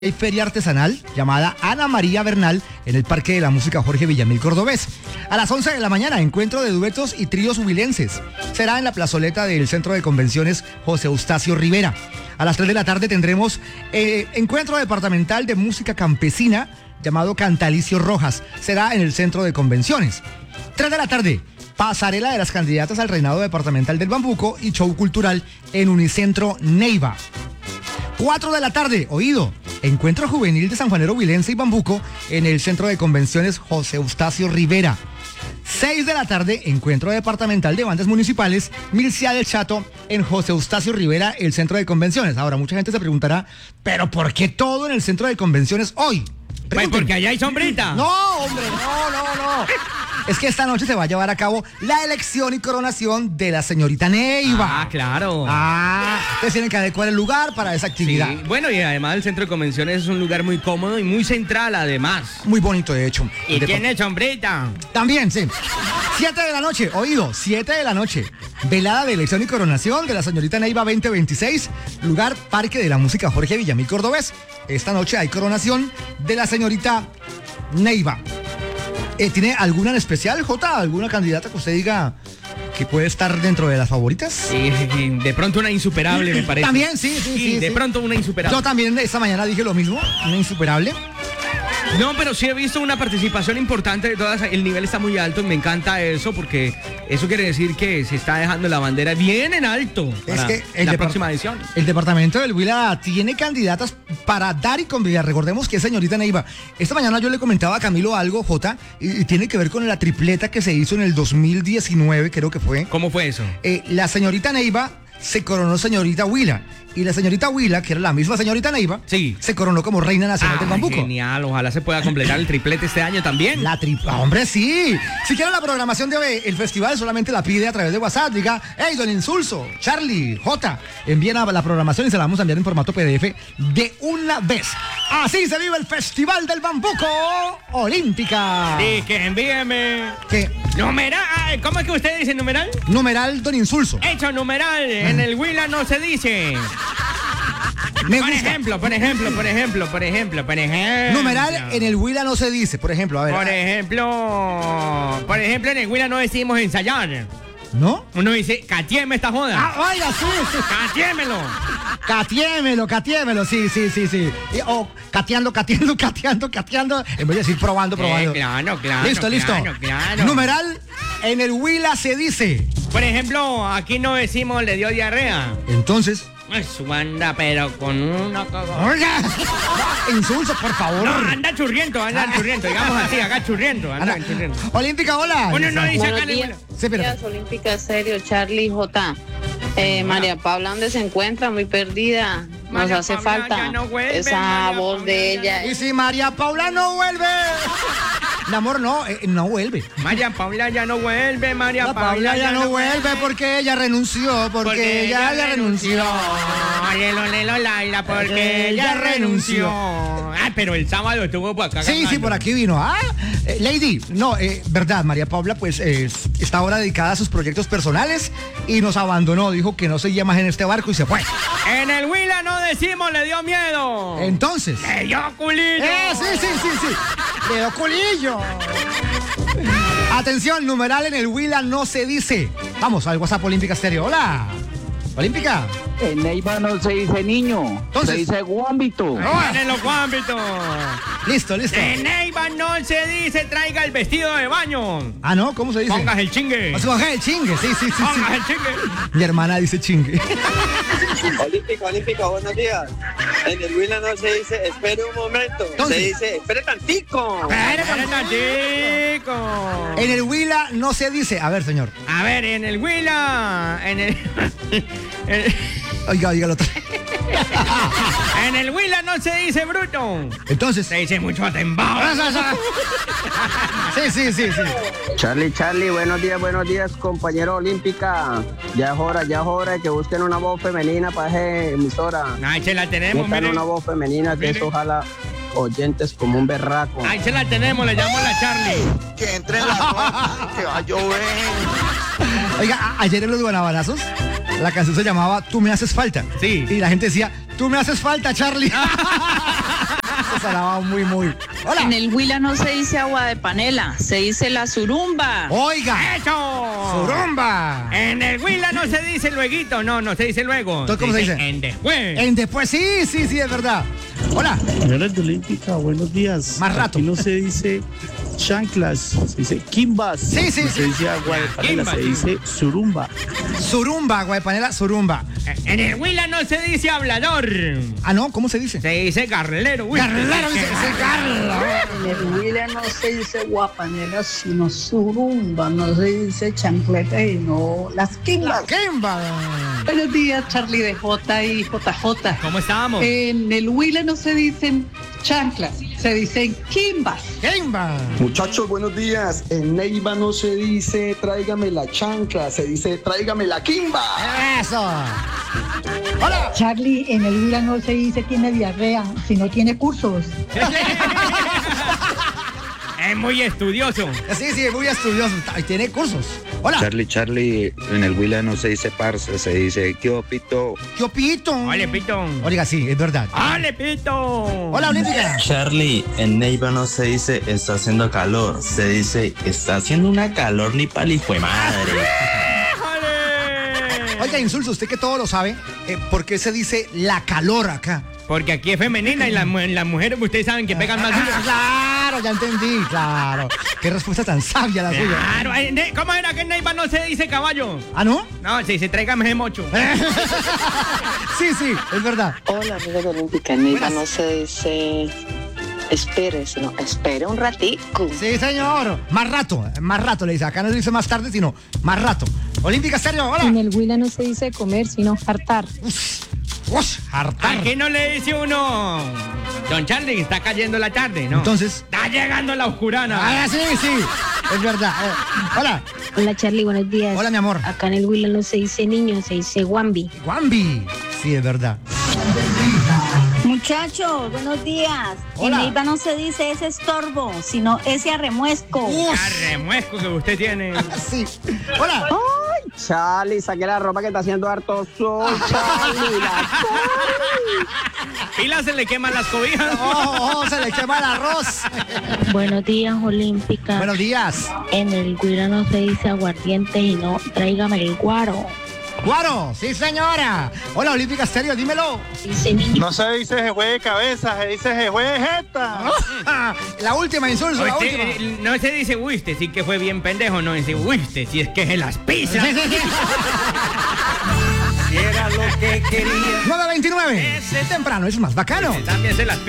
Hay feria artesanal llamada Ana María Bernal en el Parque de la Música Jorge Villamil Cordobés. A las 11 de la mañana, encuentro de duetos y tríos huilenses. Será en la plazoleta del Centro de Convenciones José Eustacio Rivera. A las 3 de la tarde tendremos encuentro departamental de música campesina llamado Cantalicio Rojas. Será en el Centro de Convenciones. 3 de la tarde, pasarela de las candidatas al reinado departamental del Bambuco y show cultural en Unicentro Neiva. 4 de la tarde, oído, encuentro juvenil de San Juanero Huilense y Bambuco en el Centro de Convenciones José Eustacio Rivera. 6 de la tarde, encuentro departamental de bandas municipales Mircea del Chato en José Eustacio Rivera, el Centro de Convenciones. Ahora, mucha gente se preguntará, ¿pero por qué todo en el Centro de Convenciones hoy? Pues porque allá hay sombrita. No, hombre, no. Es que esta noche se va a llevar a cabo la elección y coronación de la señorita Neiva. Ah, claro. Ustedes tienen que adecuar el lugar para esa actividad. Sí. Bueno, y además el centro de convenciones es un lugar muy cómodo y muy central, además. Muy bonito, de hecho. Y tiene sombrita. También, sí. 7 de la noche, oído, 7 de la noche. Velada de elección y coronación de la señorita Neiva 2026, lugar Parque de la Música Jorge Villamil Cordobés. Esta noche hay coronación de la señorita Neiva. ¿Tiene alguna en especial, Jota? ¿Alguna candidata que usted diga que puede estar dentro de las favoritas? Sí, de pronto una insuperable, me parece. También, sí. De pronto una insuperable. Yo también esta mañana dije lo mismo, una insuperable. No, pero sí he visto una participación importante de todas. El nivel está muy alto y me encanta eso porque eso quiere decir que se está dejando la bandera bien en alto para la próxima edición. El departamento del Huila tiene candidatas para dar y convidar. Recordemos que es señorita Neiva. Esta mañana yo le comentaba a Camilo algo, Jota, y tiene que ver con la tripleta que se hizo en el 2019, creo que fue. ¿Cómo fue eso? La señorita Neiva se coronó señorita Huila. Y la señorita Huila, que era la misma señorita Neiva, sí, se coronó como reina nacional del Bambuco. Genial, ojalá se pueda completar el triplete este año también. Hombre, sí. Si quieren la programación de el festival, solamente la pide a través de WhatsApp. Diga, hey, don Insulso, Charlie, J, envíen a la programación y se la vamos a enviar en formato PDF de una vez. Así se vive el Festival del Bambuco Olímpica. Sí, que envíeme. ¿Qué? Numeral, ¿cómo es que usted dice numeral? Numeral, don Insulso. Hecho numeral, en el Huila no se dice. Por ejemplo. Numeral en el Huila no se dice, por ejemplo, a ver. Por ejemplo, en el Huila no decimos ensayar. ¿No? Uno dice, catieme esta joda. Vaya, sí. Catiémelo, sí. Cateando. En vez de decir probando. Claro. Listo. Claro. Numeral en el Huila se dice. Por ejemplo, aquí no decimos le dio diarrea. Entonces. Su anda, pero con una cagada. Oiga, Insulso, por favor. No, anda churriento, digamos así, acá churriento. Olímpica, hola. Uno no dice acá Días, Olímpica, serio, Charlie J. María Paula, ¿dónde se encuentra? Muy perdida. Nos hace falta esa voz de ella. Y si María Paula no vuelve. Mi amor, no vuelve. María Paula ya no vuelve, María Paula ya no vuelve porque ella renunció, porque ella renunció. Laila, porque ella renunció. Pero el sábado estuvo por acá. Sí, por aquí vino. Lady, verdad, María Paula pues está ahora dedicada a sus proyectos personales y nos abandonó, dijo que no seguía más en este barco y se fue. En el Huila no decimos le dio miedo. Entonces. Le dio culillo. Sí. Le dio culillo. Atención, numeral en el Huila no se dice. Vamos al WhatsApp Olímpica Estéreo. Hola. Olímpica. En Neiva no se dice niño, entonces, se dice guámbito. En los guámbitos. Listo. En Neiva no se dice traiga el vestido de baño. ¿No? ¿Cómo se dice? Pongas el chingue. Pongas el chingue, sí. Pongas el chingue. Mi hermana dice chingue. Olímpica, buenos días. En el Huila no se dice espere un momento. Entonces, se dice espere tantico. En el Huila no se dice. A ver, señor. A ver, en el Huila. Oiga, dígalo otra. En el Huila no se dice bruto. Entonces. Se dice mucho atembado. Sí. Charlie, buenos días, compañero Olímpica. Ya es hora de que busquen una voz femenina para esa emisora. Ahí se la tenemos, buscan una voz femenina que eso ojalá oyentes como un berraco. Ahí se la tenemos, le llamo a la Charlie. Que entre la noche, que va a llover. Oiga, ayer en los Guanabanazos la canción se llamaba Tú me haces falta. Sí. Y la gente decía, tú me haces falta, Charlie. Se la va muy. Hola. En el Huila no se dice agua de panela, se dice la surumba. Oiga. ¡Eso! Surumba. En el Huila no se dice lueguito, no se dice luego. ¿Entonces cómo se dice? En después. En después, sí, es verdad. Hola. Señores de Olímpica, buenos días. Más rato. Aquí no se dice chanclas, se dice quimbas. Sí. No se dice agua de panela, Quimbas. se dice surumba. Surumba, agua de panela, surumba. En el Huila no se dice hablador. Ah, no, ¿cómo se dice? Se dice garlero. Garlero, dice Carla. En el Huila no se dice guapanela, sino surumba. No se dice chancleta y no las quimbas. Kimba. Buenos días, Charlie de J y JJ. ¿Cómo estamos? En el Huila no se dicen chanclas, se dicen quimbas. Kimba. Muchachos, buenos días. En Neiva no se dice tráigame la chancla, se dice tráigame la quimba. Eso. Hola. Charlie, en el Huila no se dice tiene diarrea, sino tiene cursos. Es muy estudioso. Sí, muy estudioso. Tiene cursos. Hola. Charlie, en el Huila no se dice parce, se dice Kiopito. ¿Qué opito? Ole, pito. Oiga, sí, es verdad. Ole, pito. Hola, Olímpica. Charlie, en Neiva no se dice está haciendo calor, se dice está haciendo una calor ni pal hijo de madre. Oiga, Insulso, usted que todo lo sabe, ¿por qué se dice la calor acá? Porque aquí es femenina y las mujeres, ustedes saben que pegan más duro. Claro, ya entendí, claro. Qué respuesta tan sabia la suya. Claro, ¿cómo era que en Neiva no se dice caballo? ¿Ah, no? No, se dice tráigame ese mocho. Sí, es verdad. Hola, amigos de Olímpica, en Neiva no se dice espere, sino espere un ratico. Sí, señor. Más rato le dice. Acá no se dice más tarde, sino más rato. Olímpica Estéreo, hola. En el Huila no se dice comer, sino hartar. Hartar. ¿A qué no le dice uno? Don Charlie, está cayendo la tarde, ¿no? Entonces. Está llegando la oscurana. Ah, sí, es verdad. Hola. Hola Charlie, buenos días. Hola, mi amor. Acá en el Huila no se dice niño, se dice guambi. Guambi. Sí, es verdad. Muchachos, buenos días. Hola. En Neiva no se dice ese estorbo, sino ese arremuesco. Arremuesco que usted tiene. Sí. Hola. ¡Ay, Charlie! Saqué la ropa que está haciendo harto sol, Charlie. Pila se le queman las cobijas. Se le quema el arroz. Buenos días, Olímpica. Buenos días. En el Huila no se dice aguardiente, sino tráigame el guaro. Guaro, sí, señora. Hola, Olímpica Estéreo, dímelo. Dice niño. No se dice jejue de cabeza, se dice jejue de jeta. La última, Insulso, la última. No se dice uiste, sí que fue bien pendejo, no dice uiste, si es que se las pisa. Si era lo que quería. 9:29. Temprano, es más bacano. También se las pisa.